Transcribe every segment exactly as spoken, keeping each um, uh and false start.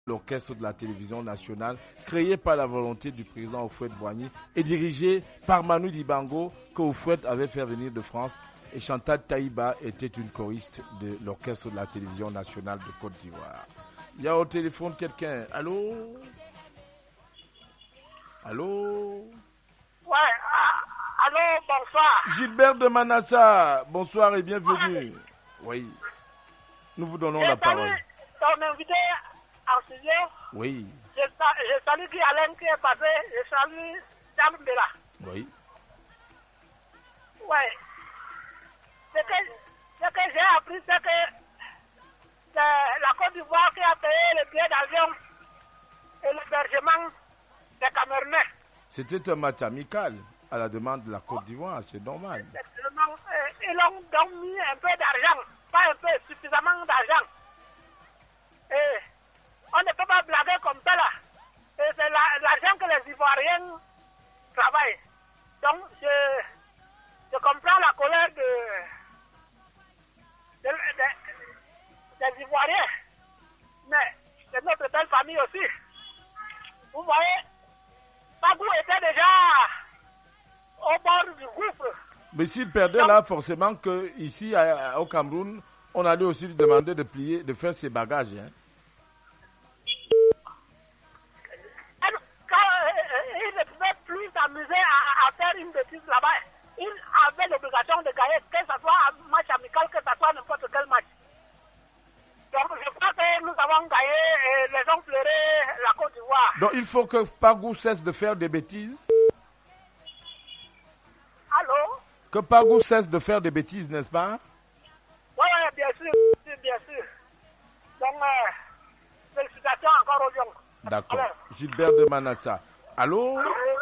l'orchestre de la télévision nationale, créé par la volonté du président Houphouët-Boigny et dirigé par Manu Dibango, que Houphouët avait fait venir de France. Et Chantal Taïba était une choriste de l'orchestre de la télévision nationale de Côte d'Ivoire. Il y a au téléphone quelqu'un. Allô? Allô? Ouais, ah, allô, bonsoir. Gilbert de Manassa, bonsoir et bienvenue. Oui, nous vous donnons je la parole. Ton invité en studio. Oui. Je, je salue Guy Alain qui est passé. Je salue Dame Bella. Oui. Ouais. Ce que, ce que j'ai appris, c'est que c'est la Côte d'Ivoire qui a payé le billet d'avion et l'hébergement des Camerounais. C'était un match amical à la demande de la Côte d'Ivoire, c'est normal. Ils ont donc mis un peu d'argent, pas un peu, suffisamment d'argent. Et on ne peut pas blaguer comme ça là. Et c'est la, l'argent que les Ivoiriens travaillent. Donc je, je comprends la colère de, de, de, des Ivoiriens. Mais c'est notre belle famille aussi. Vous voyez, Pagou était déjà au bord du gouffre. Mais s'il perdait Donc, là, forcément que ici à, au Cameroun, on allait aussi lui demander de plier, de faire ses bagages. Hein. Quand euh, il ne pouvait plus s'amuser à, à faire une bêtise là-bas, il avait l'obligation de gagner, que ce soit un match amical, que ce soit n'importe quel match. Donc je crois que nous avons gagné et les ont pleuré la Côte d'Ivoire. Donc il faut que Pagou cesse de faire des bêtises. Allô? Que Pagou cesse de faire des bêtises, n'est-ce pas? Oui, oui, bien sûr, bien sûr. Donc, euh, félicitations encore aux gens. D'accord. Alors. Gilbert de Manassa. Allô?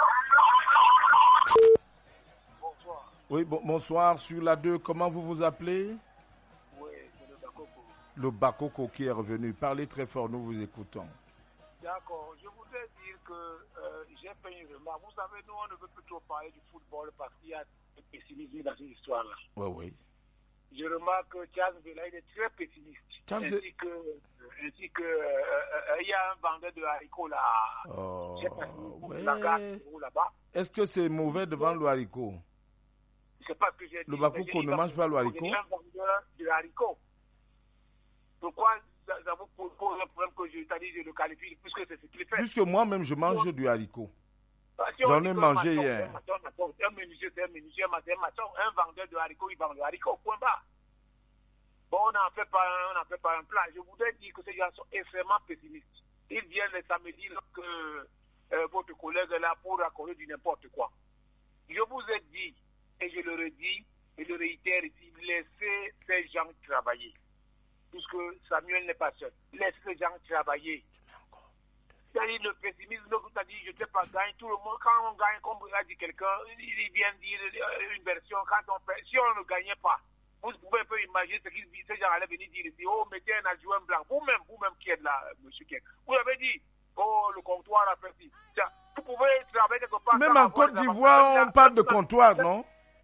Bonsoir. Oui, bon, bonsoir. Sur la deux, comment vous vous appelez? Oui, c'est le Bakoko. Le Bakoko qui est revenu. Parlez très fort, nous vous écoutons. D'accord. Je voudrais dire que euh, j'ai fait une remarque. Vous savez, nous, on ne veut plus trop parler du football parce qu'il y a du pessimisme dans cette histoire-là. Oui, oui. Je remarque que Charles Vela, il est très pessimiste. Charles... Ainsi que, ainsi que, euh, euh, il y a un vendeur de haricots là. Oh, je sais pas si ouais. là-bas. Est-ce que c'est mauvais devant le haricot? C'est pas ce que j'ai dit. Le Bakoko ne mange pas le haricot? Il y a un vendeur de haricots. Pourquoi ça, ça vous pose un problème que je t'ai dit, je le qualifie, puisque c'est ce qu'il fait? Puisque moi-même, je mange donc, du haricot. Si J'en ai mangé maçon, hier. Un menuisier, c'est un menuisier, un maçon, un vendeur de haricots, il vend le haricot, point barre. Bon, on n'en fait pas un, on n'en fait pas un plan. Je voudrais dire que ces gens sont extrêmement pessimistes. Ils viennent le samedi lorsque euh, votre collègue est là pour raconter du n'importe quoi. Je vous ai dit, et je le redis, et le réitère ici, laissez ces gens travailler. Puisque Samuel n'est pas seul. Laissez ces gens travailler. C'est-à-dire le pessimisme, c'est-à-dire je ne sais pas, gagne tout le monde. Quand on gagne, comme a dit quelqu'un, il vient dire une version, quand on fait, si on ne gagnait pas, vous pouvez un peu imaginer ce qu'ils ces gens allaient venir dire ici, oh, mettez un adjoint blanc. Vous-même, vous-même qui êtes là, monsieur Ken, vous avez dit, oh, le comptoir a fait ci. Vous pouvez travailler quelque part. Même en Côte d'Ivoire, on parle de comptoir, non?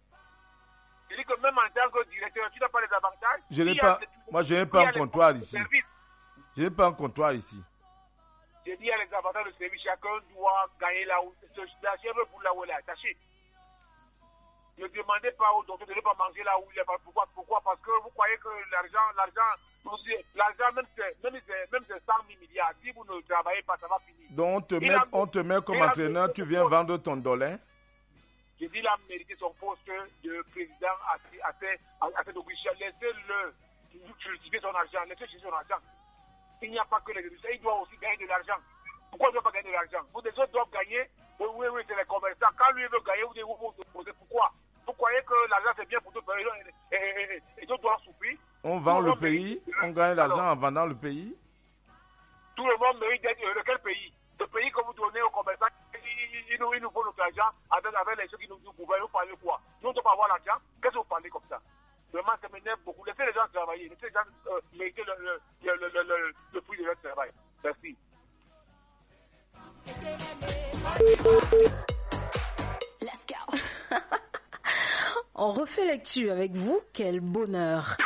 Je dis que même en tant que directeur, tu n'as pas les avantages. Je n'ai pas, moi, je n'ai pas un comptoir ici. Je n'ai pas un comptoir ici. Je dis à les avantages de service, chacun doit gagner là où, la chèvre pour là où elle est attachée. Ne demandez pas au docteur de ne pas manger là où il est. Pourquoi? Pourquoi? Parce que vous croyez que l'argent, l'argent, l'argent, même c'est, même c'est, même c'est cent mille milliards. Si vous ne travaillez pas, ça va finir. Donc on te met, a, on te met comme entraîneur, tu viens vendre ton dollar. Je dis, il a mérité son poste de président à, à, à, à cette obligation. Laissez-le cultiver son argent, laissez-le son argent. Il n'y a pas que les résultats, il doit aussi gagner de l'argent. Pourquoi il ne doit pas gagner de l'argent? Vous, les autres doivent gagner. Oui, oui, oui, c'est les commerçants. Quand lui veut gagner, vous devez vous poser pourquoi? Vous croyez que l'argent c'est bien pour d'autres pays et, et, et, et d'autres doivent souffrir? On vend le pays, on gagne l'argent en vendant le pays. Tout le monde mérite d'être heureux. Quel pays? Le pays que vous donnez aux commerçants, il, il, nous, il nous faut notre argent avec, avec les gens qui nous, nous gouvernent. Vous parlez quoi? Nous, on ne doit pas avoir l'argent. Qu'est-ce que vous parlez comme ça? Vraiment, ça m'énerve beaucoup. Laissez les gens travailler. Laissez les gens euh, mériter le, le, le, le, le, le prix de leur travail. Merci. Let's go. On refait l'actu avec vous. Quel bonheur.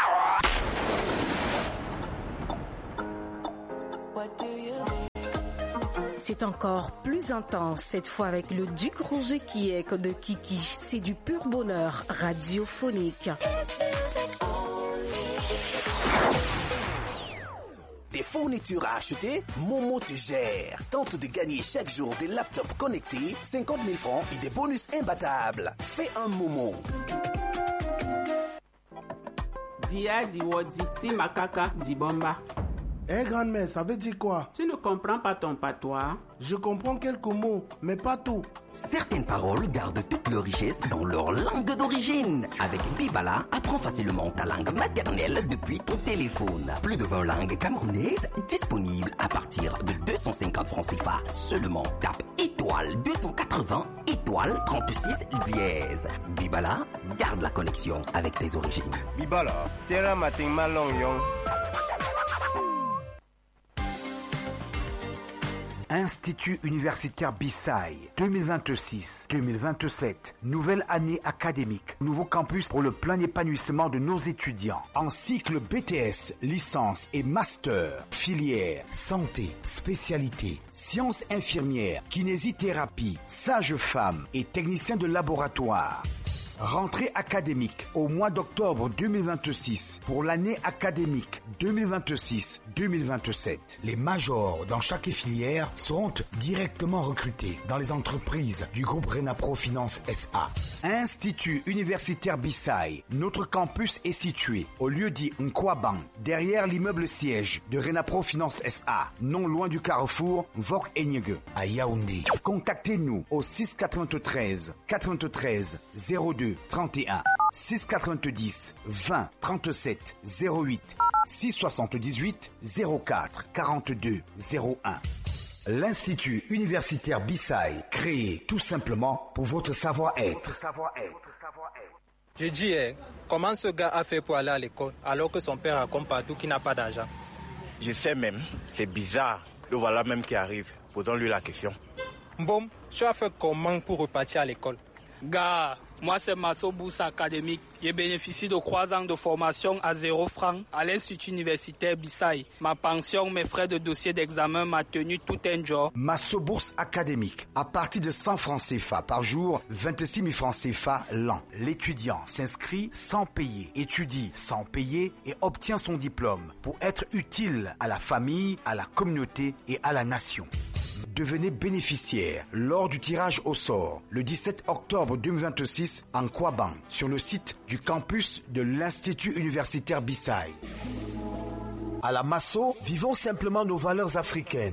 C'est encore plus intense, cette fois avec le Duc Roger Kiek de Kiki. C'est du pur bonheur radiophonique. Des fournitures à acheter, Momo te gère. Tente de gagner chaque jour des laptops connectés, cinquante mille francs et des bonus imbattables. Fais un Momo. Dia Diwodi, si Makaka Dibomba. Eh hey, grand-mère, ça veut dire quoi? Tu ne comprends pas ton patois? Je comprends quelques mots, mais pas tout. Certaines paroles gardent toute leur richesse dans leur langue d'origine. Avec Bibala, apprends facilement ta langue maternelle depuis ton téléphone. Plus de vingt langues camerounaises disponibles à partir de deux cent cinquante francs C F A seulement. Tape étoile deux cent quatre-vingts, étoile trente-six dièse. Bibala, garde la connexion avec tes origines. Bibala, terra matin malong yong. Institut universitaire Bissai, deux mille vingt-six deux mille vingt-sept, nouvelle année académique, nouveau campus pour le plein épanouissement de nos étudiants. En cycle B T S, licence et master, filière, santé, spécialité, sciences infirmières, kinésithérapie, sage-femme et technicien de laboratoire. Rentrée académique au mois d'octobre deux mille vingt-six pour l'année académique deux mille vingt-six deux mille vingt-sept. Les majors dans chaque filière seront directement recrutés dans les entreprises du groupe Renapro Finance S A. Institut universitaire Bissai, notre campus est situé au lieu dit Nkwaban, derrière l'immeuble siège de Renapro Finance S A, non loin du carrefour Vok Enyege à Yaoundé. Contactez-nous au six quatre-vingt-treize quatre-vingt-treize zéro deux trente et un, six quatre-vingt-dix vingt trente-sept zéro huit, six soixante-dix-huit zéro quatre quarante-deux zéro un. L'Institut universitaire Bissai, créé tout simplement pour votre savoir-être. Je dis, eh, comment ce gars a fait pour aller à l'école alors que son père raconte partout qu'il n'a pas d'argent? Je sais même, c'est bizarre. Le voilà même qui arrive. Posons-lui la question. Bon, tu as fait comment pour repartir à l'école? Gars, moi c'est Masso Bourse académique. J'ai bénéficié de trois ans de formation à zéro franc à l'Institut universitaire Bissai. Ma pension, mes frais de dossier d'examen, m'a tenu tout un jour. Masso Bourse académique. À partir de cent francs C F A par jour, vingt-six mille francs C F A l'an. L'étudiant s'inscrit sans payer, étudie sans payer et obtient son diplôme pour être utile à la famille, à la communauté et à la nation. Devenez bénéficiaire lors du tirage au sort le dix-sept octobre deux mille vingt-six en Kwaban sur le site du campus de l'Institut universitaire Bissai. À la Masso, vivons simplement nos valeurs africaines.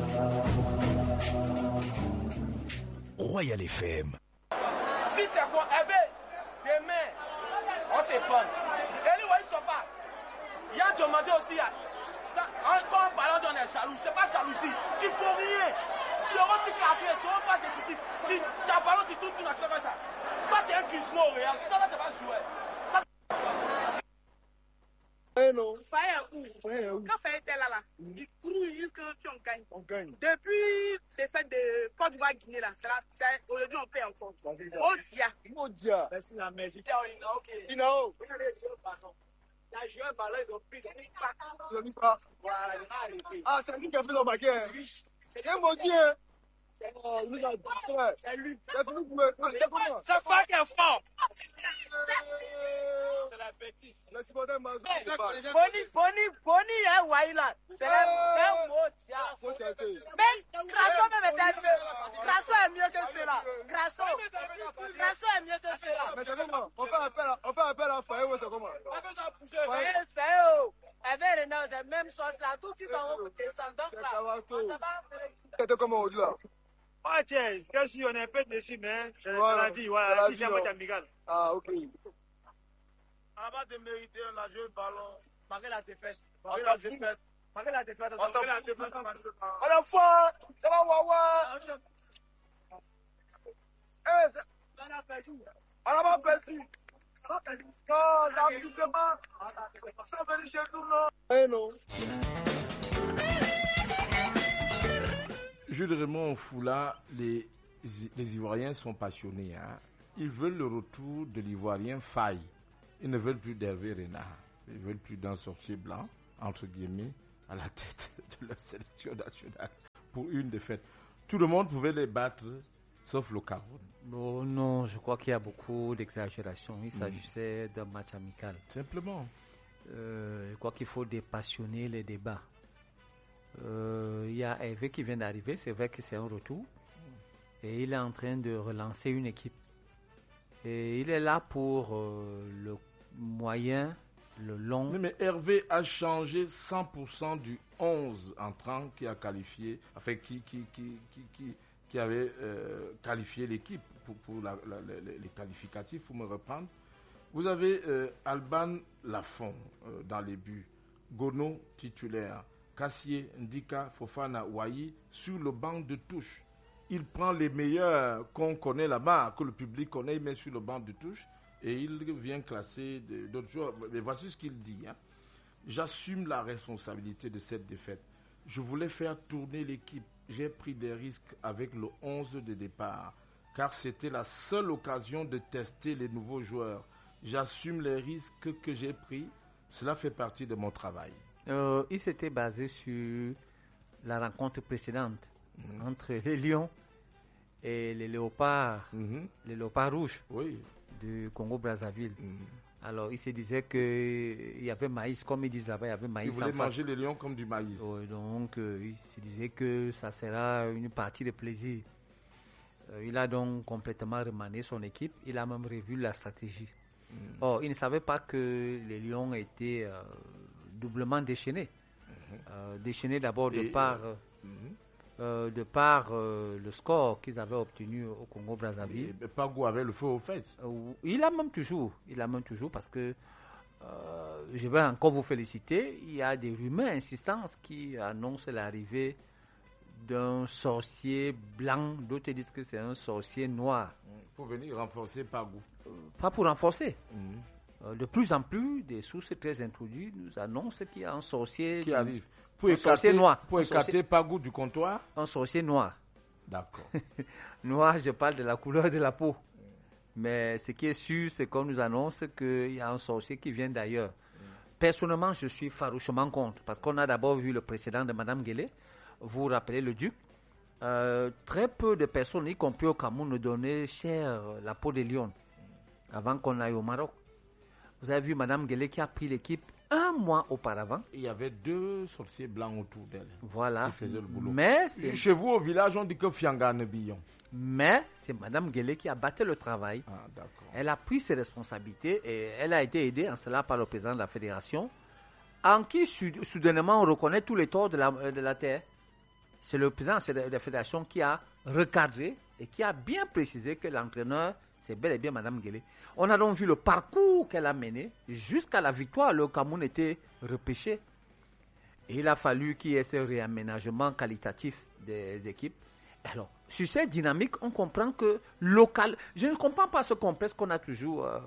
Royal F M. Si c'est quoi, demain, on se prend. Et lui, ils sont pas. Il y a demandé aussi à. Quand on parle on est jaloux, c'est pas jalousie. Tu ne fais rien. Seront tu carré, seront pas décisif. Tu as ballon, tu tournes tout naturel comme ça. Toi, tu es un cuisinier au Real, tu n'as pas joué. Ça, Eh non. Fire où Quand Fire était là, là, il court jusqu'à ce qu'on gagne. On gagne. Depuis les fêtes de Côte d'Ivoire, Guinée, là, aujourd'hui on paie encore. Odia. Odia. Merci la merci. Ok. Inao. Il a joué un ballon, ils ont pris, ils ont mis pas. Ils ont mis pas. Voilà, il a arrêté. Ah, c'est lui qui a fait le baguette. Oui. C'est un bon Dieu. Oh, il nous a dit, c'est lui. C'est lui qui me. C'est comment? C'est fort qui est fort. C'est la bêtise. Le supporter m'a dit. Boni, Boni, Boni, hein, Waïla. C'est le même mot, tiens. Mais Grasso même est un peu. Grasso est mieux que cela. Grasso. Grasso est mieux que cela. Mais c'est comment? On fait appel à, on fait appel à Faye, c'est comment? Faye, Faye, avec Renan, c'est même chose là. Tout qui va au descendant là. C'était comment aujourd'hui là? Ah, tiens, c'est si on est un peu déçu, mais c'est la vie, voilà, la vie, c'est un peu amical. Ah, ok. Avant de mériter, on a joué le ballon, malgré la défaite. Malgré la défaite. Malgré la défaite, on s'en la défaite. On a foi, ça va, Wawa. Eh, ça. On a perdu. On a pas perdu. Non, ça me dit pas. Ça veut dire chez nous, non. Eh non. Jules Raymond Foula, les, les Ivoiriens sont passionnés. Hein. Ils veulent le retour de l'Ivoirien Faye. Ils ne veulent plus d'Hervé Renard. Ils veulent plus d'un sorcier blanc, entre guillemets, à la tête de la sélection nationale. pour une défaite. Tout le monde pouvait les battre, sauf le Cameroun. Oh non, je crois qu'il y a beaucoup d'exagération. Il s'agissait mmh. d'un match amical. Simplement. Euh, je crois qu'il faut dépassionner les débats. Euh, il y a Hervé qui vient d'arriver, c'est vrai que c'est un retour. Et il est en train de relancer une équipe. Et il est là pour euh, le moyen, le long. Mais, mais Hervé a changé cent pour cent du onze entrant qui a qualifié, enfin qui, qui, qui, qui, qui, qui avait euh, qualifié l'équipe pour, pour la, la, les, les qualificatifs, pour me reprendre. Vous avez euh, Alban Lafont euh, dans les buts, Gono titulaire, Cassier, Ndika, Fofana, Ouahi sur le banc de touche. Il prend les meilleurs qu'on connaît là-bas, que le public connaît, il met sur le banc de touche et il vient classer d'autres joueurs. Mais voici ce qu'il dit. Hein. J'assume la responsabilité de cette défaite. Je voulais faire tourner l'équipe. J'ai pris des risques avec le onze de départ, car c'était la seule occasion de tester les nouveaux joueurs. J'assume les risques que j'ai pris. Cela fait partie de mon travail. Euh, il s'était basé sur la rencontre précédente mmh. entre les Lions et les Léopards, mmh. les Léopards rouges oui. du Congo-Brazzaville. Mmh. Alors, il se disait qu'il y avait maïs, comme ils disent là-bas, il y avait maïs. Il voulait manger les lions comme du maïs. Oui, donc, euh, il se disait que ça sera une partie de plaisir. Euh, il a donc complètement remanié son équipe. Il a même revu la stratégie. Mmh. Or, il ne savait pas que les lions étaient euh, doublement déchaînés. Mmh. Euh, déchaînés d'abord de par, euh, mmh. euh, de par euh, le score qu'ils avaient obtenu au Congo-Brazzaville. Pagou avait le feu aux fesses. Euh, il a même toujours. Il a même toujours parce que euh, je vais encore vous féliciter. Il y a des rumeurs insistantes qui annoncent l'arrivée d'un sorcier blanc. D'autres disent que c'est un sorcier noir. Pour venir renforcer Pagou. Euh, pas pour renforcer. Mmh. Euh, de plus en plus, des sources très introduites nous annoncent qu'il y a un sorcier qui de, arrive. Pour un écarter, sorcier noir. Pour écarter Pagou du comptoir. Un sorcier noir. D'accord. Noir, je parle de la couleur de la peau. Mmh. Mais ce qui est sûr, c'est qu'on nous annonce qu'il y a un sorcier qui vient d'ailleurs. Mmh. Personnellement, je suis farouchement contre. Parce qu'on a d'abord vu le précédent de Mme Guélé. Vous vous rappelez le duc. Euh, très peu de personnes, y compris au Cameroun, nous donnaient cher la peau des lions avant qu'on aille au Maroc. Vous avez vu Mme Guélé qui a pris l'équipe un mois auparavant. Il y avait deux sorciers blancs autour d'elle. Voilà. Qui faisaient le boulot. Mais c'est... Chez vous au village, on dit que Fianga ne billon. Mais c'est Mme Guélé qui a battu le travail. Ah, d'accord. Elle a pris ses responsabilités et elle a été aidée en cela par le président de la fédération, en qui soudainement on reconnaît tous les torts de la, de la terre. C'est le président de la fédération qui a recadré et qui a bien précisé que l'entraîneur, c'est bel et bien Mme Guélé. On a donc vu le parcours qu'elle a mené jusqu'à la victoire. Le Cameroun était repêché. Et il a fallu qu'il y ait ce réaménagement qualitatif des équipes. Alors, sur cette dynamique, on comprend que local... Je ne comprends pas ce complexe qu'on a toujours, euh,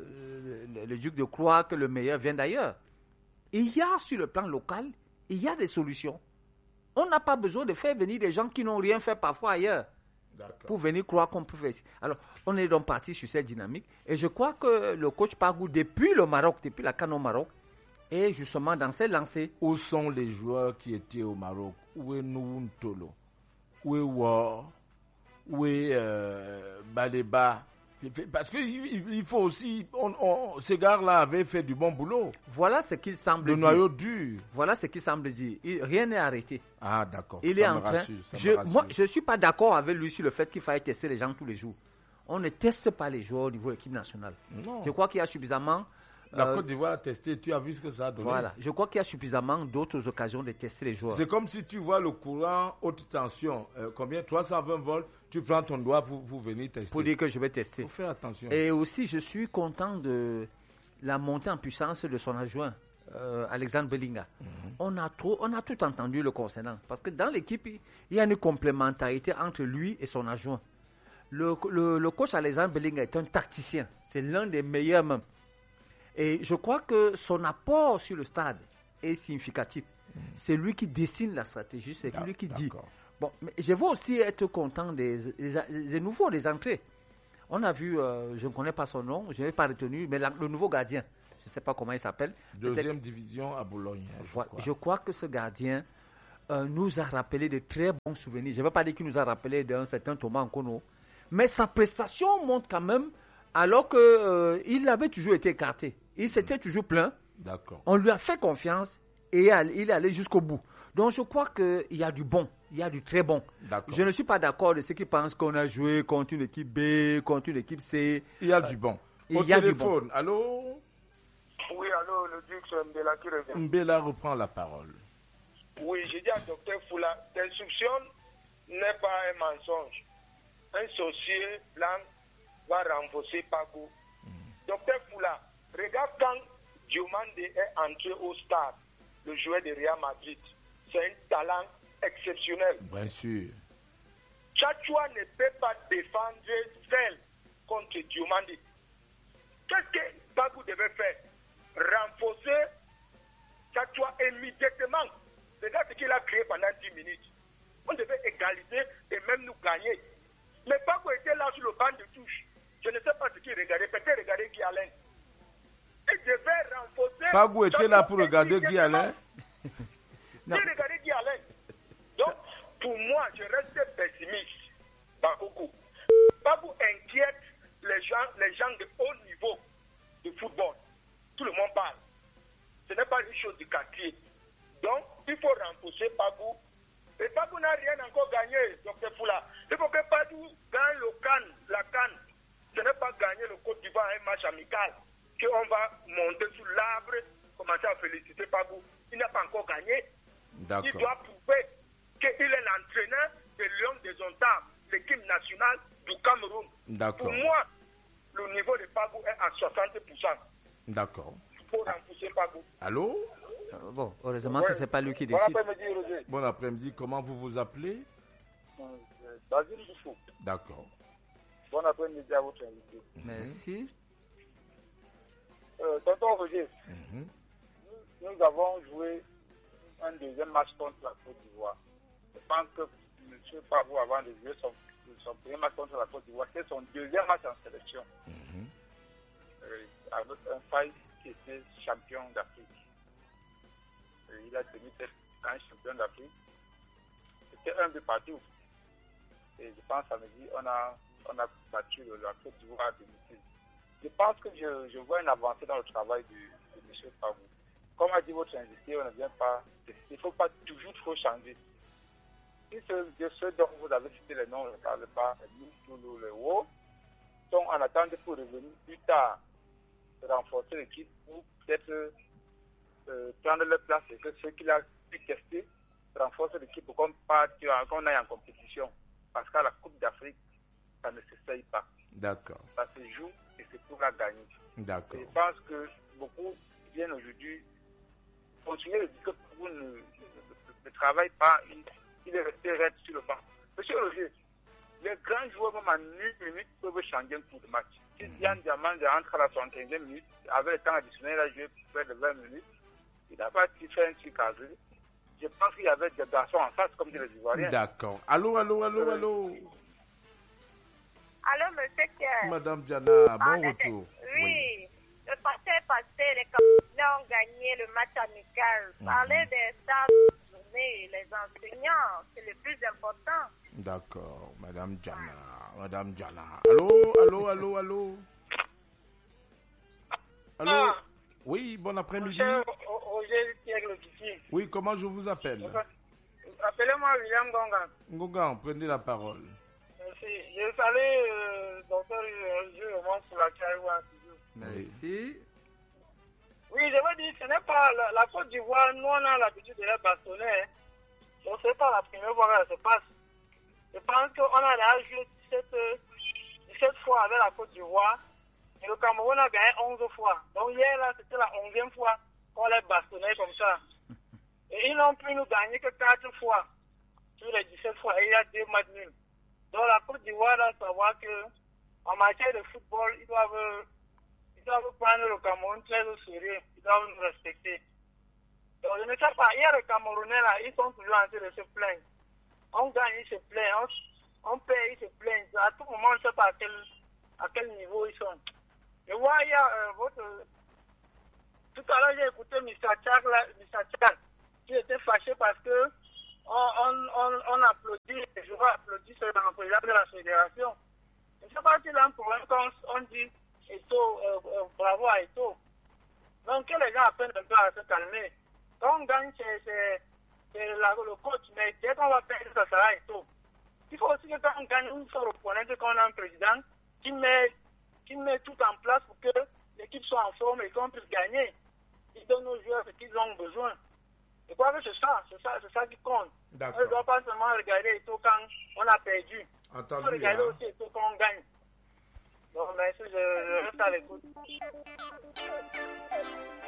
le, le duc de croire que le meilleur vient d'ailleurs. Il y a sur le plan local, il y a des solutions. On n'a pas besoin de faire venir des gens qui n'ont rien fait parfois ailleurs. D'accord. Pour venir croire qu'on peut faire ici. Alors, on est donc parti sur cette dynamique. Et je crois que le coach Pagou, depuis le Maroc, depuis la CAN au Maroc, est justement dans cette lancée. Où sont les joueurs qui étaient au Maroc? Où est Nountolo? Où est War? Où est euh, Baleba? Parce qu'il il faut aussi... On, on, ces gars-là avaient fait du bon boulot. Voilà ce qu'il semble le dire. Le noyau dur. Voilà ce qu'il semble dire. Il, rien n'est arrêté. Ah, d'accord. Il ça est en train... Rassure, je, moi, je ne suis pas d'accord avec lui sur le fait qu'il faille tester les gens tous les jours. On ne teste pas les joueurs au niveau de l'équipe nationale. Non. Je crois qu'il y a suffisamment... La euh, Côte d'Ivoire a testé, tu as vu ce que ça a donné. Voilà, je crois qu'il y a suffisamment d'autres occasions de tester les joueurs. C'est comme si tu vois le courant haute tension, euh, combien trois cent vingt volts, tu prends ton doigt pour, pour venir tester. Pour dire que je vais tester. Il faut faire attention. Et aussi, je suis content de la montée en puissance de son adjoint, euh, Alexandre Belinga. Mm-hmm. On a trop, on a tout entendu le concernant. Parce que dans l'équipe, il y a une complémentarité entre lui et son adjoint. Le, le, le coach Alexandre Belinga est un tacticien. C'est l'un des meilleurs même. Et je crois que son apport sur le stade est significatif. Mmh. C'est lui qui dessine la stratégie, c'est lui qui dit. Bon, mais je veux aussi être content des, des, des nouveaux, des entrées. On a vu, euh, je ne connais pas son nom, je n'ai pas retenu, mais la, le nouveau gardien, je ne sais pas comment il s'appelle. Deuxième division à Boulogne. Je, crois. je crois que ce gardien euh, nous a rappelé de très bons souvenirs. Je ne veux pas dire qu'il nous a rappelé d'un certain Thomas Nkono, mais sa prestation montre quand même, alors qu'il euh, avait toujours été écarté. Il s'était toujours plaint. D'accord. On lui a fait confiance et il est allé jusqu'au bout. Donc je crois qu'il y a du bon, il y a du très bon. D'accord. Je ne suis pas d'accord de ceux qui pensent qu'on a joué contre une équipe B, contre une équipe C. Il y a du bon. Il Au y a téléphone, du bon. allô? Oui, allô, le duc, c'est Mbela qui revient. Mbela reprend la parole. Oui, j'ai dit à docteur Foula, l'instruction n'est pas un mensonge. Un sorcier blanc va renforcer Pago. Mm. Docteur Foula, regarde quand Diomande est entré au stade, le joueur de Real Madrid. C'est un talent exceptionnel. Bien sûr. Tchatchoua ne peut pas défendre seul contre Diomande. Qu'est-ce que Bagou devait faire? Renforcer Tchatchoua immédiatement. Regarde ce qu'il a créé pendant dix minutes. On devait égaliser et même nous gagner. Mais Bagou était là sur le banc de touche. Je ne sais pas ce qu'il regardait. Peut-être regarder Guy Alain. Il devait renforcer. Bagou était là pour regarder Guy Alain. Il regardait Guy Alain. Donc, pour moi, je reste pessimiste. Bakoko. Bagou inquiète les gens, les gens de haut niveau de football. Tout le monde parle. Ce n'est pas une chose de quartier. Donc, il faut renforcer Bagou. Et Bagou n'a rien encore gagné, docteur Foula. Il faut que Bagou gagne le Cannes, la Cannes. Ce n'est pas gagner le Côte d'Ivoire un match amical. Qu'on va monter sur l'arbre, commencer à féliciter Bagou. Il n'a pas encore gagné. D'accord. Il doit prouver qu'il est l'entraîneur de Lyon des Ontables, l'équipe nationale du Cameroun. D'accord. Pour moi, le niveau de Bagou est à soixante pour cent. D'accord. Il faut renforcer Bagou. Allô? Euh, bon, heureusement ouais. que ce n'est pas lui qui Bon décide. après-midi, Roger. Bon après-midi. Comment vous vous appelez? Euh, Basile Bouffou. D'accord. Bon après-midi à votre invité. Merci. Euh, tonton Roger, mm-hmm. nous, nous avons joué un deuxième match contre la Côte d'Ivoire. Je pense que M. Pavou, avant de jouer son, son premier match contre la Côte d'Ivoire, c'est son deuxième match en sélection. Mm-hmm. Euh, avec un pays qui était champion d'Afrique. Euh, il a tenu tête à un champion d'Afrique. C'était un but partout. Et je pense samedi, on a, on a battu le, la Côte d'Ivoire à domicile. Je pense que je, je vois une avancée dans le travail de, de M. Pavou. Comme a dit votre invité, on ne vient pas. Il ne faut pas toujours trop changer. Si ceux, ceux dont vous avez cité les noms, on ne parle pas, Moussoulou, le Wo, sont en attente pour revenir plus tard, renforcer l'équipe ou peut-être euh, prendre leur place et que ceux qu'il a pu tester renforcer l'équipe pour qu'on qu'on aille en compétition. Parce qu'à la Coupe d'Afrique, ça ne s'essaye pas. D'accord. Ça se joue et c'est pour la gagner. D'accord. Je pense que beaucoup viennent aujourd'hui continuer de dire que vous ne, ne, ne travaillez pas, il, il est resté raide sur le banc. Monsieur Roger, les grands joueurs, même en une minute, peuvent changer un coup de match. Si Diane Diamant entre à la soixante-quinzième minute, avec le temps additionnel, il a joué près de vingt minutes, il n'a pas fait un truc à jouer. Je pense qu'il y avait des garçons en face, comme disent les Ivoiriens. D'accord. Allô, allô, allô, euh, allô. Allô, monsieur Pierre. Madame Diana, bon ah, retour. Oui. oui. Le passé passé, les Camerounais ont gagné le match amical. Mm-hmm. Parler des stars de journée, les enseignants, c'est le plus important. D'accord, Madame Diana, Madame Diana. Allô, allô, allô, allô. Allô. Ah. Oui, bon après-midi. Roger Pierre Lotiti. Oui, comment je vous appelle? Appelez-moi William Gongan. Gongan, prenez la parole. Merci. Je salue le docteur Jules pour la Caïwa. Merci. Oui, je veux dire, ce n'est pas la, la Côte d'Ivoire, nous on a l'habitude de les bastonner. Donc ce n'est pas la première fois que ça se passe. Je pense qu'on a déjà joué dix-sept fois avec la Côte d'Ivoire. Et le Cameroun a gagné onze fois. Donc hier, là, c'était la onzième fois qu'on les bastonnait comme ça. Et ils n'ont pu nous gagner que quatre fois sur les dix-sept fois. Et il y a deux matchs nuls. Donc la Côte d'Ivoire doit savoir qu'en matière de football, ils doivent, ils doivent prendre le Cameroun très au sérieux. Ils doivent nous respecter. Donc je ne sais pas, hier les Camerounais, là, ils sont toujours en train de se plaindre. On gagne, ils se plaignent. On, on paie, ils se plaignent. À tout moment, on ne sait pas à quel, à quel niveau ils sont. Je vois, il y a euh, votre... Tout à l'heure, j'ai écouté mister Chak, là, mister Chak, qui était fâché parce que on, on, on, on applaudit, les joueurs applaudissent le président de la fédération. Je ne sais pas s'il a un problème quand on dit Eto'o, euh, euh, bravo à Eto'o. Donc que les gens apprennent un peu à se calmer. Quand on gagne, c'est, c'est, c'est la, le coach, mais dès qu'on va perdre, ça sera Eto'o. Il faut aussi que quand on gagne, il faut reconnaître qu'on a un président qui met, qui met tout en place pour que l'équipe soit en forme et qu'on puisse gagner. Il donne aux joueurs ce qu'ils ont besoin. Je crois que c'est ça, c'est ça, c'est ça qui compte. On ne doit pas seulement regarder Eto'o quand on a perdu. Entendu, il faut regarder hein. aussi Eto'o quand on gagne. Donc merci, je, je reste à l'écoute.